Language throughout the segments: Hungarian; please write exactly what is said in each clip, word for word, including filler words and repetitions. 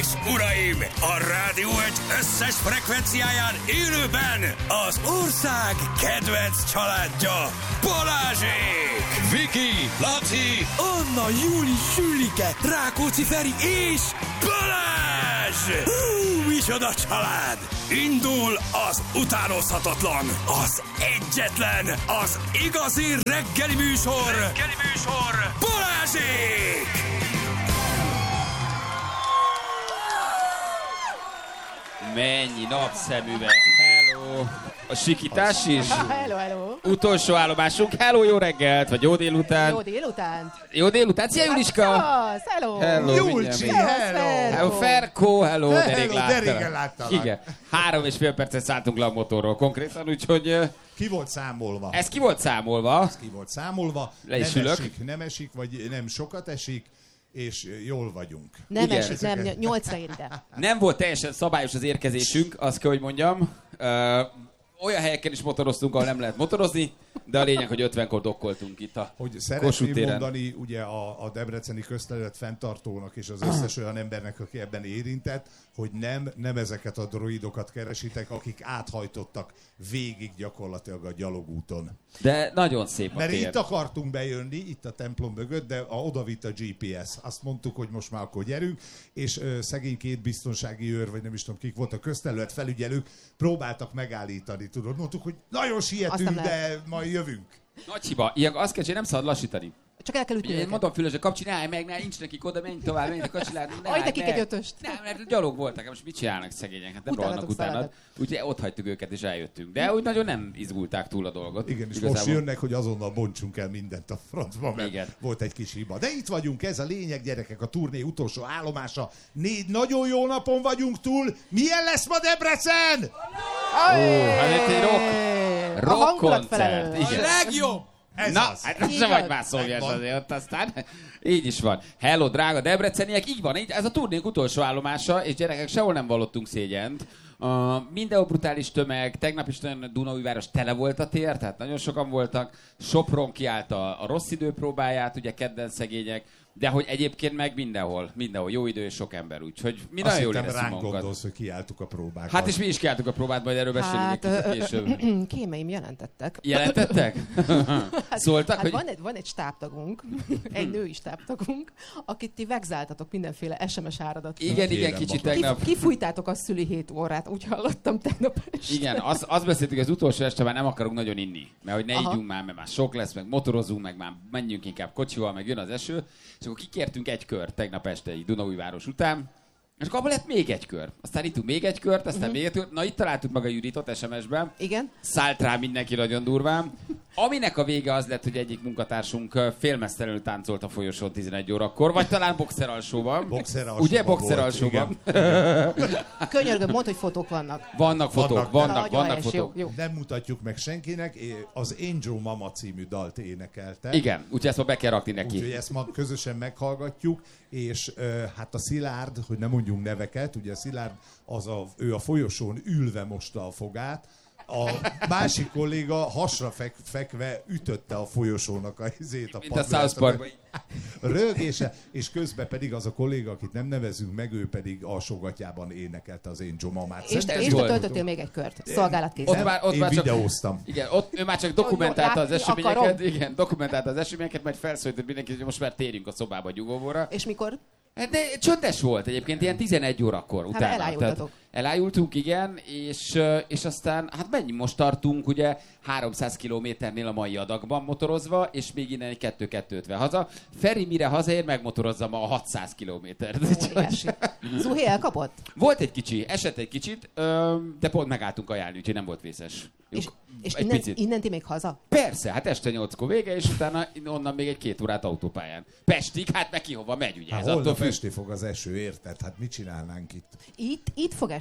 és uraim, a Rádió egy összes frekvenciáján élőben az ország kedvenc családja, Balázsék! Viki, Laci, Anna, Júli, Sülike, Rákóczi Feri és Balázs! Hú, micsoda család! Indul az utánozhatatlan, az egyetlen, az igazi reggeli műsor, reggeli műsor, Balázsék! Mennyi napszemüveg, hello! A sikítás is? Hello, hello! Utolsó állomásunk, hello, jó reggelt, vagy jó délután? Jó délutánt! Jó délután, szia Juliska! Hello! Hello, Julcsi, hello! Hello, Ferko, hello, de rég de régen láttalak. láttalak. Igen, három és fél percet szálltunk le a motorról konkrétan, úgyhogy... Ki volt számolva? Ez ki volt számolva? Ez ki volt számolva. Le is nem ülök. esik, nem esik, vagy nem sokat esik, és jól vagyunk. Nem Igen. esik, nem, nyolcra ér ide. Nem volt teljesen szabályos az érkezésünk, azt kell, hogy mondjam. Ö, olyan helyeken is motoroztunk, ahol nem lehet motorozni, de a lényeg, hogy ötvenkor dokkoltunk itt a Hogy Kossuth szeretném téren. mondani ugye a, a debreceni közterület fenntartónak és az összes olyan embernek, aki ebben érintett, hogy nem, nem ezeket a droidokat keresitek, akik áthajtottak végig gyakorlatilag a gyalogúton. De nagyon szép a Mert tér. itt akartunk bejönni, itt a templom mögött, de a, oda vitt a gé pé es. Azt mondtuk, hogy most már akkor gyerünk, és ö, szegény két biztonsági őr, vagy nem is tudom kik volt, a közterület felügyelők próbáltak megállítani, tudod. Mondtuk, hogy nagyon sietünk, Azt nem de majd jövünk. Nagy hiba. Ilyen azt kell csinálni, nem szabad lassítani. Csak el kell ütni Ugye, én őket. mondom Fülösre, kapcsinálj meg, ne, nincs nekik oda, menj tovább, menj a kacsilárni. Adj nekik egy ötöst. Nem, mert gyalog voltak, most mit csinálnak szegények? Hát nem Utánatok rohannak utána. szaladnak. Úgyhogy ott hagytuk őket és eljöttünk. De úgy nagyon nem izgulták túl a dolgot. Igen, és Igazából. most jönnek, hogy azonnal bontsunk el mindent a francba, mert Igen. volt egy kis hiba. De itt vagyunk, ez a lényeg, gyerekek, a turné utolsó állomása. Négy nagyon jó napon vagyunk túl. Milyen lesz ma Debrecen? Ó, hát itt egy rock, A rock hangulat koncert. felelős. Igen. Legjobb! Ez Na, az. hát Így se vagy van. már szovjes Megvan. azért ott aztán. Így is van. Hello, drága debreceniek, így van, így, ez a turnénk utolsó állomása, és gyerekek, sehol nem vallottunk szégyent. Uh, mindenhol brutális tömeg, tegnap is nagyon Dunaújváros tele volt a tér, tehát nagyon sokan voltak. Sopron kiállt a, a rossz idő próbáját, ugye kedden szegények, de hogy egyébként meg mindenhol, mindenhol jó idő és sok ember, úgyhogy mi Azt nagyon jól hittem, érezzük ránk magunkat. gondolsz, hogy kiálltuk a próbákat. Hát és mi is kiálltuk a próbát, majd erről beszélünk Hát, egy kicsit ö, ö, később. kémeim jelentettek. Jelentettek? Szóltak, Hát hogy... van egy, van egy stábtagunk, egy női stábtagunk, akit ti vegzáltatok mindenféle es em es áradat. Igen, Kérem, igen, kicsit Baka. tegnap. Kif, kifújtátok a szüli hét órát, úgy hallottam tegnap este. Igen, azt, azt beszéltük, hogy az utolsó este már nem akarunk nagyon inni. Mert hogy ne Aha. ígyunk már, mert már sok lesz, meg motorozunk, meg már menjünk inkább kocsival, meg jön az eső. És akkor kikértünk egy kört tegnap este így Dunaújváros után. És akkor abban lett még egy kör. Aztán ittunk még egy kört, aztán még egy kört. Na itt találtuk meg a Juditot es em es-ben. Igen? Szállt rá mindenki nagyon durván. Aminek a vége az lett, hogy egyik munkatársunk félmeztelenül táncolt a folyosón tizenegy órakor, vagy talán boxer alsóban. Boxer alsóban Ugye, boxer volt, alsóban. Könyörgöm, mondd, hogy fotók vannak. Vannak fotók, Vannak. vannak, Nagyon vannak helyes, fotók. Jó, jó. Nem mutatjuk meg senkinek, é- az Angel Mama című dalt énekelte. Igen, úgyhogy ezt ma be kell rakni neki. Úgyhogy ezt ma közösen meghallgatjuk, és ö, hát a Szilárd, hogy nem mondjunk neveket, ugye a Szilárd, az a, ő a folyosón ülve mosta a fogát, a másik kolléga hasra fek, fekve ütötte a folyosónak a izét, a Mint a South Parkban. rögése, és közben pedig az a kolléga, akit nem nevezünk meg, ő pedig alsógatjában énekelte az Angel Mamát. És, Szerintem és ez te volt. töltöttél még egy kört. Szolgálatkészlet. Ott már, ott Én már csak, videóztam. igen, ott ő már csak dokumentálta az Látni eseményeket, akarom. igen, dokumentálta az eseményeket, majd felszólított mindenkit, hogy most már térjünk a szobába nyugovóra. És mikor? Hát de csöndes volt egyébként, ilyen tizenegy órakor utána. elájultatok. Tehát elájultunk, igen, és, és aztán, hát mennyi most tartunk, ugye háromszáz kilométernél a mai adagban motorozva, és még innen egy kettő kettő ötven haza. Feri mire hazaér, megmotorozza ma a hatszáz kilométert. Óriási. Zuhé elkapott? Volt egy kicsi, esett egy kicsit, ö, de pont megálltunk ajánlni, úgyhogy nem volt vészes. És, és egy innen, picit. innen ti még haza? Persze, hát este nyolckor vége, és utána onnan még egy két órát autópályán. Pestig, hát meg ki hova megy, ugye? Hát Ez holnap attól függ. esti fog az eső, érted? Hát mit csinálnánk itt? Itt, itt fog esni.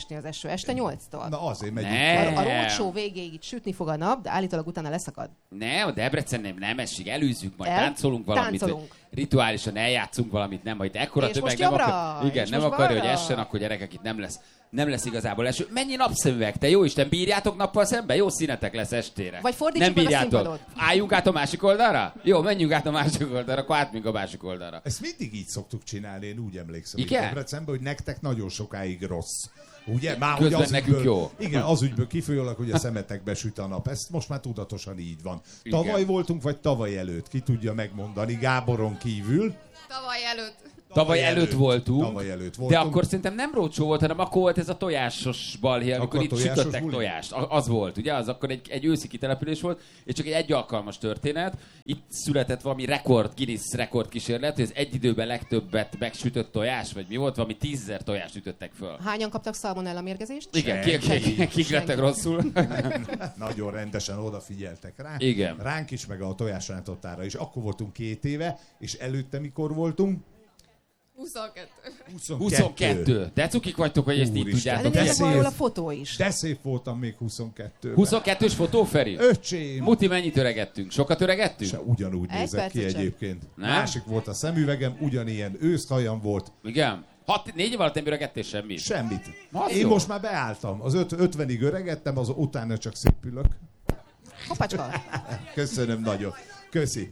esni az eső, este nyolctól. Na azért megyünk. Ne. A, a roadshow végéig itt sütni fog a nap, de állítólag utána leszakad. Nem, a Debrecen nem, nem esik, előzzük, majd El? táncolunk valamit. Táncolunk. Rituálisan eljátszunk valamit, nem, majd ekkora És tömeg most nem, jobbra, akar, igen, és nem most akarja, hogy balra. essen, akkor gyerekek itt nem lesz. Nem lesz igazából eső. Mennyi napszemüveg, te jó Isten, bírjátok nappal szembe? Jó színetek lesz estére. Vagy fordítsuk nem meg a bírjátok. színpadot. Álljunk át a másik oldalra? Jó, menjünk át a másik oldalra, akkor átmegyünk a másik oldalra. Ezt mindig így szoktuk csinálni, én úgy emlékszem. Igen? itt Debrecenben, hogy nektek nagyon sokáig rossz. Ugye? Már Közben hogy az nekünk ügyből, jó. Igen, az ügyből kifolyólag, hogy a szemetekbe süt a nap. Ezt most már tudatosan így van. Tavaly Igen. voltunk, vagy tavaly előtt? Ki tudja megmondani, Gáboron kívül. Tavaly előtt. Tavaly előtt voltunk, Tavaly előtt de voltunk. akkor szerintem nem roadshow volt, hanem akkor volt ez a tojásos balhé, amikor Akkor itt tojásos sütöttek buli? tojást. A- Az volt, ugye? Az akkor egy, egy őszi kitelepülés volt, és csak egy egy alkalmas történet. Itt született valami rekord, Guinness rekord kísérlet, hogy az egy időben legtöbbet megsütött tojás, vagy mi volt, valami tízezer tojást ütöttek föl. Hányan kaptak szalmonella mérgezést? Igen, ki- ki- ki- kik lettek rosszul? Nagyon rendesen odafigyeltek rá. Igen. Ránk is, meg a tojásrántottára is. Akkor voltunk két éve, és előtte mikor voltunk? huszonkettő. huszonkettő. De cukik vagytok, hogy ezt így Úristen. De tudjátok. De nézzek szép. valahol a fotó is. De szép voltam még huszonkettőben. huszonkettős fotó, Feri? Öcsém! Muti, mennyit öregettünk? Sokat öregettünk? Se ugyanúgy Egy nézek ki percet sem. egyébként. Nem? Másik volt a szemüvegem, ugyanilyen őszhajam volt. Igen. Hat, négy év alatt nem öregettél semmit? Semmit. Az Én jó. most már beálltam. Az öt, ötvenig öregettem, az utána csak szépülök. Hoppácska. Köszönöm nagyon. Köszi.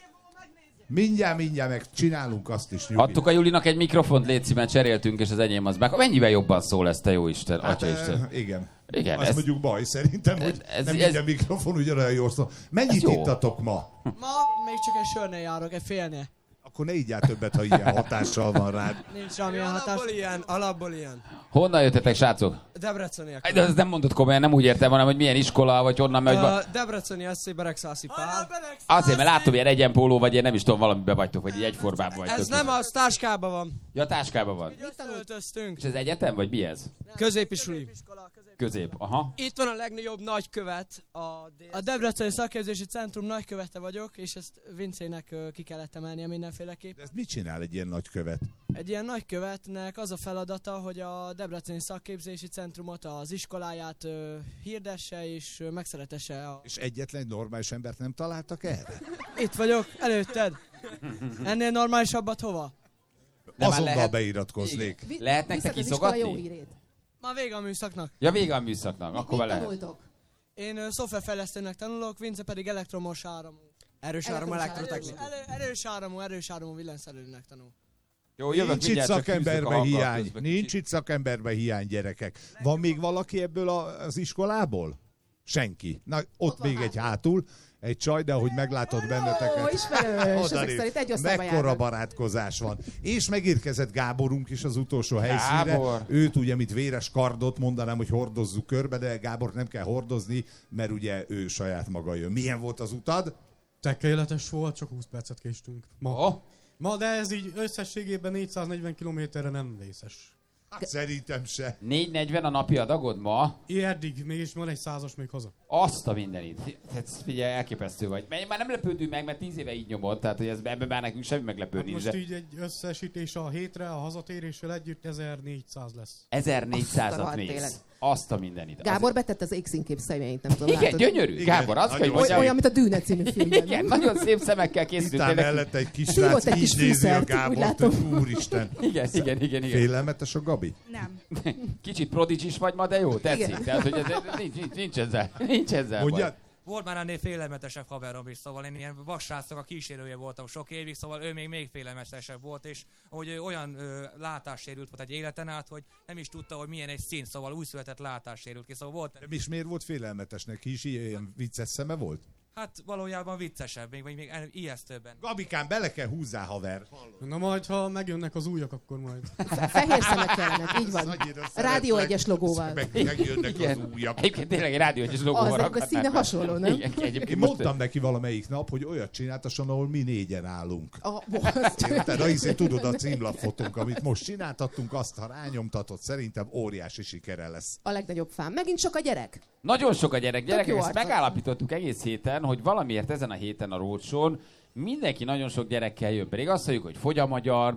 Mindjárt, mindjárt meg csinálunk azt is. Nyugi. Adtuk a Julinak egy mikrofont, légy mert cseréltünk, és az enyém az meg. Mennyivel jobban szól ez, te jó Isten, Hát, atya Isten. eh, igen. Igen, Azt ez- mondjuk baj szerintem, hogy ez- ez, nem ez- minden mikrofon ugyanolyan jól szól. Mennyit jó. ittatok ma? Ma még csak egy sörnél járok, egy félnél. Akkor ne igyál többet, ha ilyen hatással van rád. Nincs semmilyen hatás. Alapból ilyen, alapból ilyen. Honnan jöttetek, srácok? Debreceniek. De ezt nem mondod komolyan, nem úgy értem, hanem hogy milyen iskola, vagy honnan megy. Uh, Debreceni es zé Beregszászi Pál. Azért, mert látom, ilyen egyenpóló, vagy én nem is tudom, valamiben vagytok, vagy így egyformában vagytok. Ez nem az, táskában van. Ja, táskában van. Itt öltöztünk. És ez egyetem, vagy mi ez? Középisuli. Közép, aha. Itt van a legnagyobb nagykövet. A, A Debreceni Szakképzési Centrum nagykövete vagyok, és ezt Vincének ö, ki kellett emelnie mindenféleképp. De ez mit csinál egy ilyen nagykövet? Egy ilyen nagykövetnek az a feladata, hogy a Debreceni Szakképzési Centrumot, az iskoláját ö, hirdesse és ö, megszeretesse. A... És egyetlen normális embert nem találtak erre? Itt vagyok, előtted. Ennél normálisabbat hova? De már Azonnal lehet- beiratkoznék. Vi- Lehet nektek viszed az iskola iszogatni? jó hírét. Ma vége a műszaknak. Ja, vége a műszaknak, akkor Mit vele. tanultok? Én ö, szoftverfejlesztőnek tanulok, Vince pedig elektromos áramú. erős áramú Elektromos elektrotechnikus. Elő, erős áramú, erős áramú villanyszerelőnek tanul. Jó, jövök Nincs itt mindjárt, csak fűzzök a szakemberbe hanggal hiány. közben Nincs kicsit. itt szakemberbe hiány, gyerekek. Van még valaki ebből a, az iskolából? Senki. Na, ott, Ott van még egy hátul. hátul, egy csaj, de ahogy meglátott Ó, benneteket. ismerős. Ezek Odanéz. szerint egy osztályba Mekkora járnak. barátkozás van. És megérkezett Gáborunk is az utolsó helyszínre. Gábor. Őt ugye, mint véres kardot mondanám, hogy hordozzuk körbe, de Gábor nem kell hordozni, mert ugye ő saját maga jön. Milyen volt az utad? Tökéletes volt, csak húsz percet késtünk. Ma. Oh, Ma, de ez így összességében négyszáznegyven kilométerre nem vészes. Hát szerintem se. négy negyven a napi adagod ma? Én eddig mégis van egy százas még haza. Azt a mindenit. Hát figyelj, elképesztő vagy. Mert már nem lepődünk meg, mert tíz éve így nyomod, tehát hogy ez, ebben már nekünk semmi meglepő Hát nincs. most de így egy összesítés a hétre, a hazatéréssel együtt ezernégyszáz lesz. ezernégyszázat Azt a rohadt mész. tényleg. Azt a mindenit. Gábor betett az X-inkép személyét, nem tudom, Igen, látod? gyönyörű. Igen, Gábor, azt kell, hogy nagyon Oly, mondjam. olyan, mint a Dűne című filmben. Igen, nem? nagyon szép szemekkel készült. Utána tényleg. mellett egy kis Szívott srác egy kis így nézi a fűszert, úgy Gábort, látom. hogy úristen. Igen, igen, igen, igen. Félelmetes a Gabi? Nem. Kicsit prodigy vagy ma, de jó, tetszik. Igen. Tehát, hogy ez, nincs, nincs, nincs ezzel, nincs ezzel baj. Mondja, Volt már ennél félelmetesebb haverom is, szóval én ilyen vassrácok a kísérője voltam sok évig, szóval ő még még félelmetesebb volt, és hogy ő olyan ö, látássérült volt egy életen át, hogy nem is tudta, hogy milyen egy szín, szóval új született látássérült ki, szóval volt, és miért volt félelmetes neki is? Ilyen vicces szeme volt? hát valójában viccesebb, még, még, még ijesztőbben. Gabikán, bele kell húzzá, haver. Na majd, ha megjönnek az újak, akkor majd. Fehér szemek kellenek, így van. Annyira Rádió szeretlek. egyes logóval. Meg, megjönnek Igen. az újak. Egyébként tényleg egy rádió egyes logóval Az, a rakhatnák színe fel. hasonló, nem? Igen, egyébként Én most mondtam neki valamelyik nap, hogy olyat csináltasson, ahol mi négyen állunk. A, azt- Érted? Na, hiszen tudod, a címlapfotónk, amit most csináltattunk, azt ha rányomtatod, szerintem óriási sikere lesz. a legnagyobb fám. Megint sok a gyerek. Nagyon sok a gyerek. Gyerekek, jó ezt arcok. megállapítottuk egész héten, hogy valamiért ezen a héten a roadshown mindenki nagyon sok gyerekkel jön. Pedig azt mondjuk, hogy fogy a magyar, meg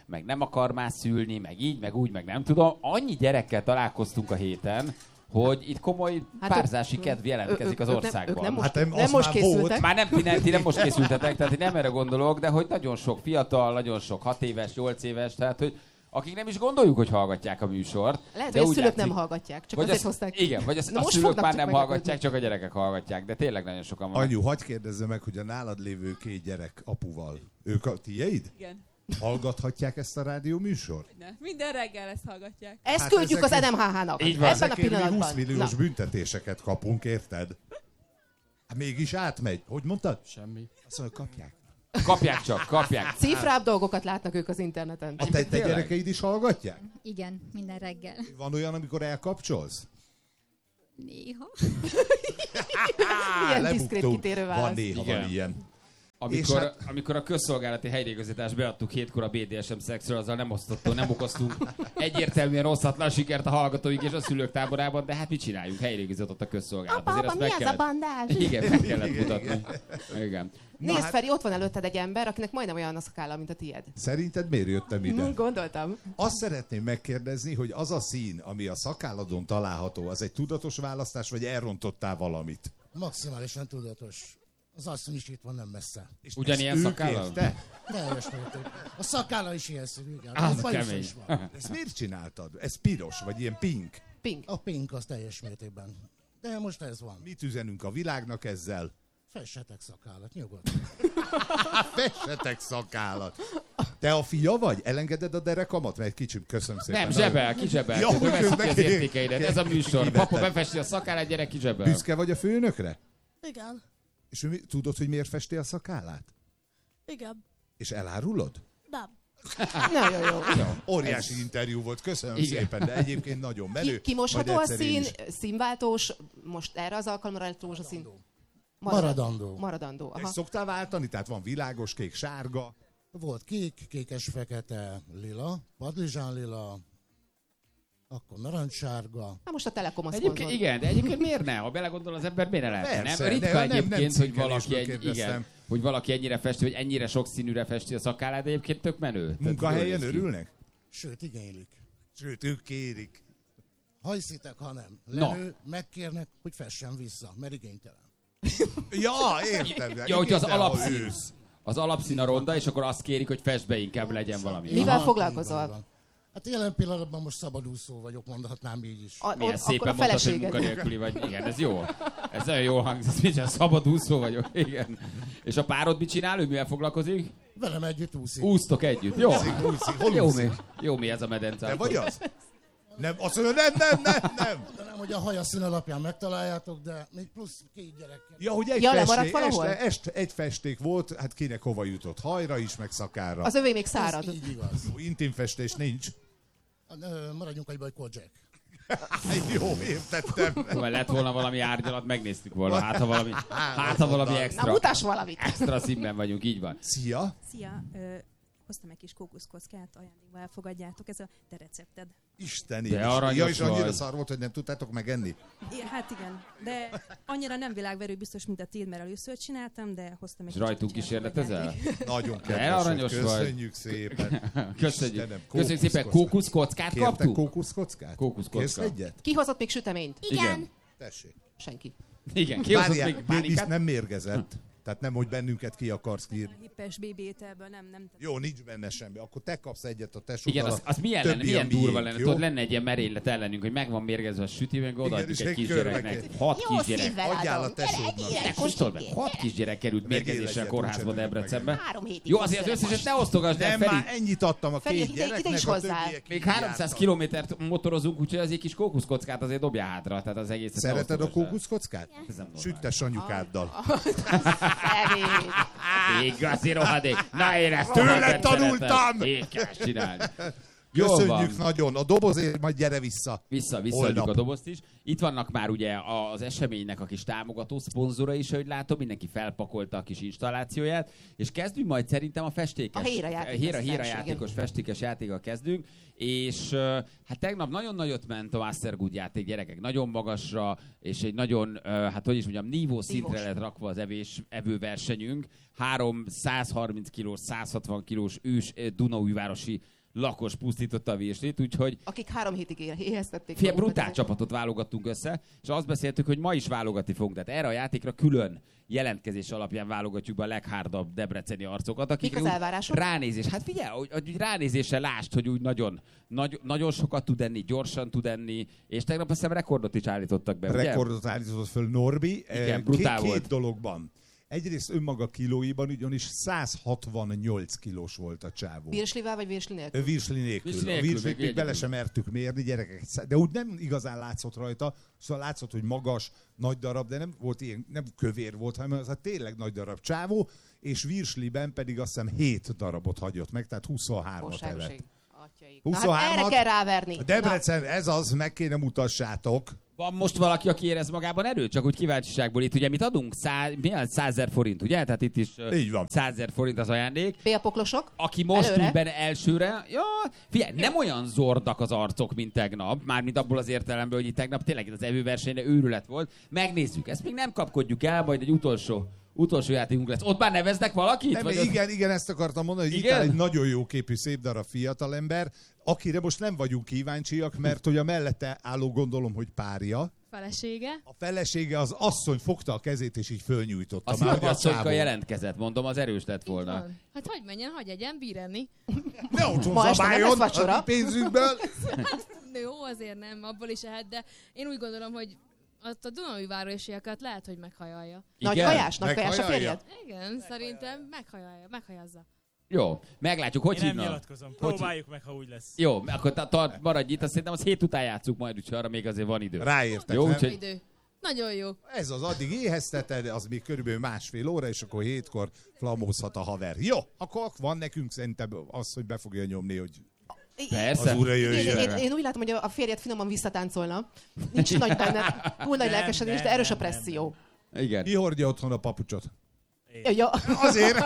meg nem akar már szülni, meg így, meg úgy, meg nem tudom. Annyi gyerekkel találkoztunk a héten, hogy itt komoly hát párzási kedv jelentkezik az országban. Ők nem most, Hát nem, nem most készültek. Már nem, ti nem, ti nem most készültetek, tehát én nem erre gondolok, de hogy nagyon sok fiatal, nagyon sok hat éves, nyolc éves, tehát hogy akik nem is gondoljuk, hogy hallgatják a műsort. Lehet, de hogy a úgy szülők látszik, nem hallgatják, csak vagy azért az, hozták. Igen, vagy az, Na a most szülők fognak már csak nem hallgatják, meglepődni. csak a gyerekek hallgatják, de tényleg nagyon sokan vannak. Anyu, hagyj kérdezze meg, hogy a nálad lévő két gyerek apuval, ők a tieid? Igen. Hallgathatják ezt a rádió műsort? Ne. Minden reggel ezt hallgatják. Ezt Hát küldjük az ezekért- en em há há-nak. Így van. Ebben a Ezekért mi pillanatban. húsz milliós Na. büntetéseket kapunk, érted? Hát mégis átmegy. Hogy mondtad? Semmi. Azt mondja, kapják. Kapják csak, kapják. Cifrább dolgokat látnak ők az interneten. A te, te Tényleg? gyerekeid is hallgatják? Igen, minden reggel. Van olyan, amikor elkapcsolsz? Néha. Ilyen lebuktunk. diszkrét kitérő válasz. Van néha, Igen. van ilyen. Amikor, És hát- amikor a közszolgálati helyreigazítást beadtuk hétkor a bé dé es em szexről, azzal nem osztottunk, nem okoztunk egyértelműen rosszatlan sikert a hallgatóink és a szülők táborában, de hát mit csináljunk? Helyreigazított a közszolgálat. Apa, Azért apa, azt mi meg az a kellett- bandás? Igen, meg kellett mutatni. Igen. Nézd, hát- Feri, ott van előtted egy ember, akinek majdnem olyan a szakálla, mint a tied. Szerinted miért jöttem ide? Hm, gondoltam. Azt szeretném megkérdezni, hogy az a szín, ami a szakálladon található, az egy tudatos választás, vagy elrontottál valamit? Maximálisan tudatos. Az asszony is itt van, nem messze. És Ugyanilyen ezt ő szakállal? kérte? Teljes mérték. A szakálla is ilyen színű, igen. Az A bajusz kemény. is van. Ezt miért csináltad? Ez piros, vagy ilyen pink? Pink. A pink az teljes mértékben. De most ez van. Mit üzenünk a világnak ezzel? Fessetek szakállat, nyugodtan. Fessetek szakállat! Te a fia vagy? Elengeded a derekamat? Mert egy kicsit köszönöm szépen. Nem, zsebel, kizsebel. Ja, Ja, hogy veszik ki közben az ki- értékeidet. Ez a műsor. kivetett. Papa befesti a szakállát, gyerek kizsebel. Büszke vagy a főnökre? Igen, És ő mi- tudod, hogy miért festi a szakállát? igen, És elárulod? nem. Nagyon jó. Óriási interjú volt, köszönöm Igen. szépen, de egyébként nagyon menő. Ki, kimosható Majd a egyszer én szín, is. színváltós, most erre az alkalomra elektromos a szín? Maradandó. Maradandó, És aha. szoktál váltani? Tehát van világos, kék, sárga. Volt kék, kékes, fekete, lila, padlizsán lila, akkor narancssárga. Na most a Telekom azt Egyébként, mondod. igen, de egyébként miért ne? Ha belegondol az ember, miért ne lehetne? Persze, Nem? Ritka nem- nem- nem egyébként, hogy cinkelésből valaki, egy, kérdeztem. igen, hogy valaki ennyire festi, vagy ennyire sok színűre festi a szakállát, de egyébként tök menő. Tehát Munkahelyen jól néz ki. örülnek? Sőt, igénylik. Sőt, ők kérik. Ha hiszitek, ha nem. Na. Lenő, megkérnek, hogy fessen vissza, mert igénytelen. Ja, értem. Ja, hogyha az Igen, ha alapszín, ősz. az alapszín a ronda, és akkor azt kérik, hogy fest be inkább legyen valami. Mivel Aha, foglalkozol? így van, van. Hát jelen pillanatban most szabadúszó vagyok, mondhatnám így is. A, Milyen o, szépen akkor a mondtad, hogy feleséged. munkanélküli vagy. Igen, ez jó. Ez nagyon jól hangzik, micsoda szabadúszó vagyok. Igen. És a párod mit csinál? Ő mivel foglalkozik? Velem együtt úszik. Úsztok együtt. Jó. Úszik, úszik. Hol Jó úszik? mi, jó mi ez a medence. Te vagy az? Nem, azt mondja, nem, nem, nem, nem. De nem, hogy a haja szín alapján megtaláljátok, de még plusz két gyerekkel. Ja, hogy egy, Ja, lemaradt festék, valahol? este, este, egy festék volt, hát kinek hova jutott? Hajra is, meg szakára. Az övé még szárad. Ez így igaz. Intimfestés nincs. Ö, Maradjunk egyben, hogy Kojak. Jó, értettem. Ha lett volna valami árnyalat, megnéztük volna. Hát ha valami, hát, ha valami Na, extra, mutass valamit! extra színben vagyunk, így van. Szia! Szia, ö, hoztam egy kis kókuszkockát, ajándékba elfogadjátok, ez a te recepted. Isten De is. aranyos Ja, és annyira vagy. szar volt, hogy nem tudtátok megenni? I, hát igen, de annyira nem világverő biztos, mint a tiéd, mert először csináltam, de hoztam egy És rajtunk kicsit kísérletezel? elfogadjátok. Nagyon De kedves, aranyos vagy. köszönjük szépen. Köszönjük. Istenem, Köszönjük szépen. Kókuszkockát Kértek kaptunk? kókuszkockát? Kókuszkocka. Kérsz egyet? Ki hozott még süteményt? Igen. Tessék. Senki. Igen, ki hozott Várjál, még Bébisz pálinkát? nem mérgezett. Tehát nem, hogy bennünket ki akarsz A írni. hippes bébi ételből nem, nem. Jó, nincs benne semmi. Akkor te kapsz egyet a tesóddal. Igen, az, az milyen, lenne, többi milyen a durva miénk, lenne. jó? Tudod, lenne egy ilyen merénylet ellenünk, hogy meg van mérgezve a süti, meg odaadjuk és egy egy kisgyereknek. körbe Hat Jó kisgyerek. szívvel Adjál a adom. tesódnak. Gyere, Most tudod meg, hat kisgyerek került Vegyél mérgezéssel egyet, kórházba úgyse tudjuk Debrecenbe. Három hétig Jó, nem azért az szélek összeset most. ne osztogasd el, Nem, Feri. már ennyit adtam a Feri, két ide- ide gyereknek, is a hozzá. többiek Még így háromszáz jártak. kilométert motorozunk, úgyhogy az egy kis kókuszkockát azért dobjál hátra. Tehát az egészet ne Szereted a osztogasd el. kókuszkockát? Ez nem normális. Süttes anyukáddal. Feri. Igazi rohadék. Na én ezt Tőled rohadék tanultam! szeretem. Így kell csinálni. Jól van. Köszönjük nagyon. A dobozért majd gyere vissza. Vissza, visszaadjuk Holnap. a dobozt is. Itt vannak már ugye az eseménynek a kis támogató szponzora is, ahogy látom, mindenki felpakolta a kis installációját, és kezdünk majd szerintem a festékes. A Héra játékos Héra, Héra verseny, játékos igen. festékes játékkal kezdünk, és uh, hát tegnap nagyon nagyot ment a Mastergood játék, gyerekek, nagyon magasra, és egy nagyon, uh, hát hogy is mondjam, nívó szintre Nívós. lett rakva az evés, evőversenyünk. Három százharminc kilós, száz hatvan kilós ős uh, Dunaújvárosi lakos pusztította a virslit, úgyhogy... Akik három hétig éheztették. Fia, brutál csapatot válogattunk össze, és azt beszéltük, hogy ma is válogatni fogunk. Tehát erre a játékra külön jelentkezés alapján válogatjuk be a leghárdabb debreceni arcokat, akik Mik az elvárások? ránézés. Hát figyelj, hogy, hogy ránézéssel lásd, hogy úgy nagyon, nagy, nagyon sokat tud enni, gyorsan tud enni, és tegnap azt hiszem rekordot is állítottak be, Rekordot ugye? állított föl Norbi. Igen, brutál két, volt. két dologban. Egyrészt önmaga kilóiban ugyanis száz hatvannyolc kilós volt a csávó. Virslivel vagy virsli nélkül? Virsli nélkül. Virsli A nélkül, virslit még még bele egyedül. sem mertük mérni, gyerekek. De úgy nem igazán látszott rajta. Szóval látszott, hogy magas, nagy darab, de nem volt ilyen, nem kövér volt, hanem az a tényleg nagy darab csávó, és virsliben pedig azt hiszem hét darabot hagyott meg, tehát huszonhármat evett. Na, hát erre kell ráverni. Debrecen, ez az, meg kéne mutassátok. Van most valaki, aki érez magában erőt? Csak úgy kíváncsiságból itt ugye mit adunk? Szá... Milyen százezer forint, ugye? Tehát itt is így van. százezer forint az ajándék. Félpoklosok? Aki most Előre? ül benne elsőre, ja, figyelj, nem olyan zordak az arcok, mint tegnap, mármint abból az értelemből, hogy itt tegnap tényleg az evőversenyre őrület volt. Megnézzük, ezt még nem kapkodjuk el, majd egy utolsó, utolsó játékunk lesz. Ott már neveznek valakit? Nem, vagy igen, igen, ezt akartam mondani, hogy itt Igen? áll egy nagyon jó képű, szép darab fiatalember, akire most nem vagyunk kíváncsiak, mert hogy a mellette álló gondolom, hogy párja. Felesége. A felesége az asszony fogta a kezét, és így fölnyújtotta. Azt Már hiszem, a asszonyka csávó. jelentkezett, mondom, az erős lett volna. Van. Hát hagyj menjen, hagyj egyen, bír enni. Ne otthon Ma este nem zabáljon lesz vacsora. a pénzünkből. Jó, azért nem, abból is ehet, de én úgy gondolom, hogy azt a Dunai városiakat lehet, hogy meghajalja. Nagy Igen? kajás, nagy kajás a Meghajalja? férjed? Igen, szerintem meghajalja, meghajazza. Jó, meglátjuk, hogy Én nem hívnak. nyilatkozom. Hogy- Próbáljuk meg, ha úgy lesz. Jó, akkor ta- tart, maradj itt, azt szerintem az hét után játszunk majd, úgyhogy arra még azért van idő. Ráértek, Jó, nem? úgyhogy Idő. Nagyon jó. Ez az, addig éhezteted, az még körülbelül másfél óra, és akkor hétkor flamózhat a haver. Jó, akkor van nekünk szerintem az, hogy be fogja nyomni, hogy persze. az ura Én, jöjjön. én, én úgy látom, hogy a férjed finoman visszatáncolna. Nincs nagy benne, túl nagy Nem, lelkesedés, nem, de erős a nem, presszió. Igen. Ki hordja otthon a papucsot? Ja, ja. Azért.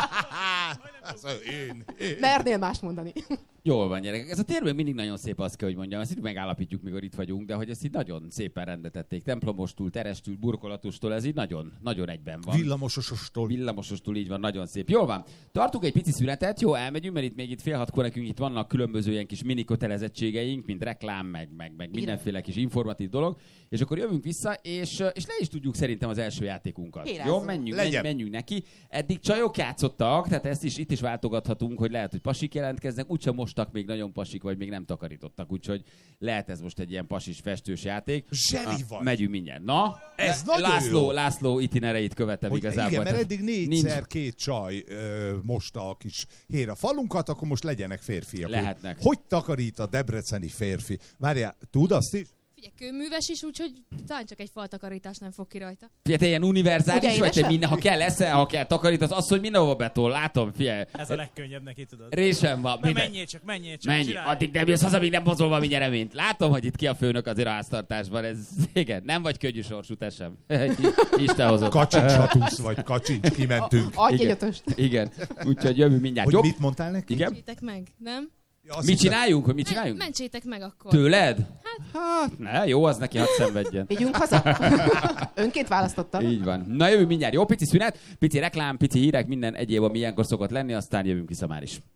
Az én, én. Mernél mást mondani. Jól van, gyerekek. Ez a tér még mindig nagyon szép, azt kell, hogy mondjam. Ezt így megállapítjuk, mikor itt vagyunk, de hogy ezt így nagyon szépen rendetették. Templomostól, terestől, burkolatostól, ez így nagyon, nagyon egyben van. Villamososostól. Villamosostól, így van, nagyon szép. Jól van. Tartunk egy pici szünetet, jó, elmegyünk, mert itt még itt fél hatkor nekünk itt vannak különböző ilyen kis mini kötelezettségeink, mint reklám, meg, meg, meg mindenféle kis informatív dolog, és akkor jövünk vissza, és, és le is tudjuk szerintem az első játékunkat. Érezzük. Jó, menjünk, Legyen. menjünk, menjünk neki. Eddig csajok játszottak, tehát ezt is itt is váltogathatunk, hogy lehet, hogy pasik jelentkeznek, úgysem mostak még nagyon pasik, vagy még nem takarítottak, úgyhogy lehet ez most egy ilyen pasis festős játék. Zseni Ah, vagy. Megyünk mindjárt. Na, Ez Le- nagyon László, jó. László itinereit követem Hogy igazából. igen, mert Tehát eddig négyszer két csaj ö, mosta a kis hér a falunkat, akkor most legyenek férfiak. Lehetnek. Hogy takarít a debreceni férfi? Várjál, tud azt is? Figyelj, kőműves is, úgyhogy talán csak egy faltakarítás nem fog ki rajta. Figyelj, te ilyen univerzális Ugye vagy, te édesem? minden, ha kell eszel, ha kell takarítasz, az, hogy mindenhova betol, látom, figyelj. Ez a legkönnyebb neki, tudod. Résem van. Na, minden- menjél csak, menjél csak, Menj, csinálj. addig nem jössz haza, míg nem mozol valami nyereményt. Látom, hogy itt ki a főnök azért a háztartásban. Ez, igen, nem vagy könnyű sorsú, te sem. Isten hozott. Kacsincs hatusz vagy, kacsincs, kimentünk. Adj egy Igen. ötöst. Igen, úgyhogy jövünk mindjárt. Hogy Jobb? mit mondtál neki? Igen? Mentsétek meg, nem? Ja, azt Mit hittem- csináljunk? Hogy mit Men- csináljunk? mentsétek meg akkor. Tőled? Hát, ne, jó, az neki hadd szenvedjen. Vigyünk haza. Önként választotta. Így van. Na jövünk mindjárt. Jó, pici szünet, pici reklám, pici hírek, minden egyéb, ami ilyenkor szokott lenni, aztán jövünk vissza már is.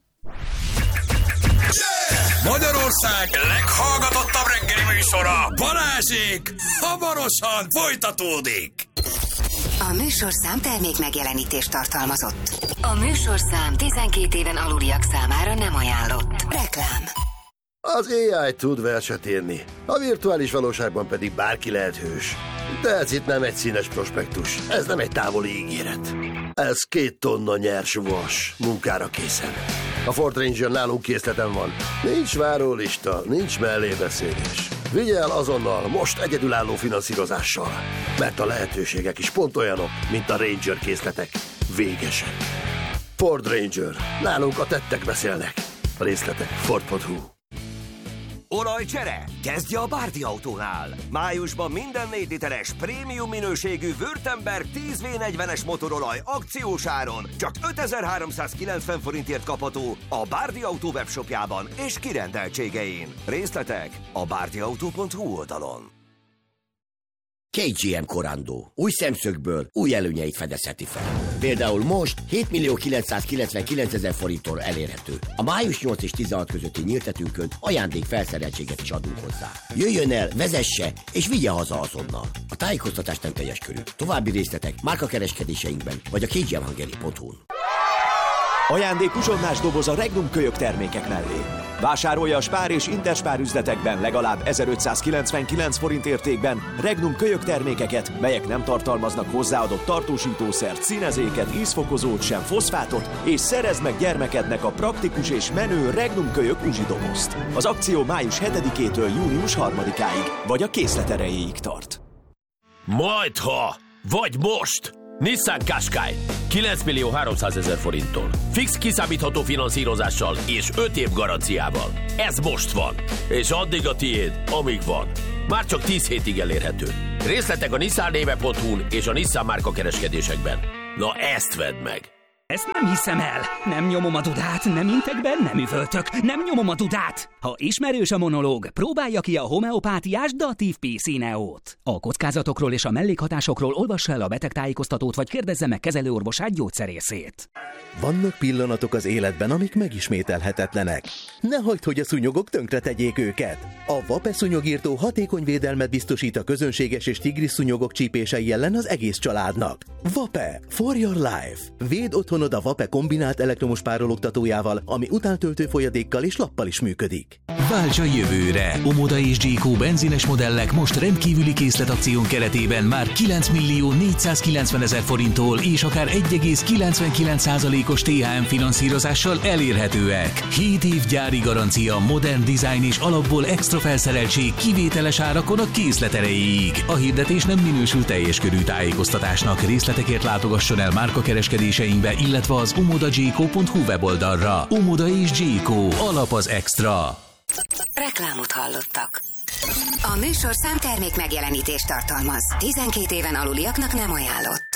Magyarország leghallgatottabb reggeli műsora, Balázsék, hamarosan folytatódik. A műsorszám termék megjelenítést tartalmazott. A műsorszám tizenkét éven aluliak számára nem ajánlott. Reklám. Az á i tud verset írni, a virtuális valóságban pedig bárki lehet hős. De ez itt nem egy színes prospektus, ez nem egy távoli ígéret. Ez két tonna nyers vas, munkára készen. A Ford Ranger nálunk készleten van. Nincs várólista, nincs mellébeszélés. Vigye el azonnal, most egyedülálló finanszírozással. Mert a lehetőségek is pont olyanok, mint a Ranger készletek. Végesek. Ford Ranger. Nálunk a tettek beszélnek. A részletek ford pont hu. Olajcsere? Kezdje a Bárdi Autónál! Májusban minden négy literes prémium minőségű Württemberg tíz vé negyvenes motorolaj akciós áron csak ötezer-háromszázkilencven forintért kapható a Bárdi Autó webshopjában és kirendeltségein. Részletek a bárdiautó pont hu oldalon. ká gé em Corando. Új szemszögből új előnyeit fedezheti fel. Például most hétmillió kilencszázkilencvenkilencezer forinttól elérhető. A május nyolc és tizenhat közötti nyíltetünkön ajándék felszereltséget is adunk hozzá. Jöjjön el, vezesse és vigye haza azonnal. A tájékoztatás nem teljes körű. További részletek márkakereskedéseinkben vagy a ká gé em hungary pont hu-n. Ajándék uzsonnás doboz a Regnum kölyök termékek mellé. Vásárolja a Spár és Interspár üzletekben legalább ezerötszázkilencvenkilenc forint értékben Regnum kölyök termékeket, melyek nem tartalmaznak hozzáadott tartósítószert, színezéket, ízfokozót, sem foszfátot, és szerezd meg gyermekednek a praktikus és menő Regnum kölyök uzsidobozt. Az akció május hetedikétől június harmadikáig, vagy a készlet erejéig tart. Majdha, vagy most! Nissan Qashqai kilenc millió háromszázezer forinttól. Fix kiszámítható finanszírozással és öt év garanciával. Ez most van. És addig a tiéd, amíg van. Már csak tíz hétig elérhető. Részletek a nissan néve pont hu-n és a Nissan márka kereskedésekben. Na ezt vedd meg! Ezt nem hiszem el. Nem nyomom a dudát, nem intek be, nem üvöltök. Nem nyomom a dudát. Ha ismerős a monológ, próbálja ki a homeopátiás Datív P C Neót. A kockázatokról és a mellékhatásokról olvassa el a betegtájékoztatót, vagy kérdezze meg kezelőorvosát, gyógyszerészét. Vannak pillanatok az életben, amik megismételhetetlenek. Ne hagyd, hogy a szúnyogok tönkretegyék őket. A Vape szúnyogírtó hatékony védelmet biztosít a közönséges és tigris szúnyogok csípései ellen az egész családnak. Vape for your life. Védd otthonod a Vape kombinált elektromos párologtatójával, ami utántöltő folyadékkal és lappal is működik. Válts a jövőre! Omoda és Gyékó benzines modellek most rendkívüli készletakción keretében már kilenc millió négyszázkilencvenezer forinttól és akár egy egész kilencvenkilenc százalékos té há em finanszírozással elérhetőek. hét év gyári garancia, modern design és alapból extra felszereltség kivételes árakon a készlet erejéig. A hirdetés nem minősül teljes körű tájékoztatásnak. Részletekért látogasson el márkakereskedéseinkbe, illetve az omoda gyékó pont hu weboldalra. Omoda és Gyékó. Alap az extra. Reklámot hallottak. A műsorszám termék megjelenítést tartalmaz. tizenkét éven aluliaknak nem ajánlott.